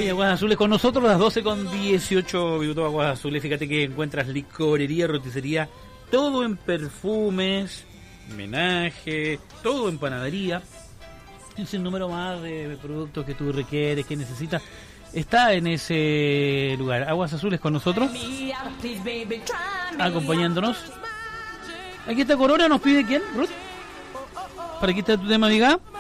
Ay, Aguas Azules con nosotros, las 12:18 minutos. Aguas Azules, fíjate que encuentras licorería, roticería, todo en perfumes, menaje, todo en panadería. Es el número más de productos que tú requieres, que necesitas. Está en ese lugar. Aguas Azules con nosotros, acompañándonos. Aquí está Corona, nos pide ¿quién? Ruth. Para aquí está tu tema, amiga.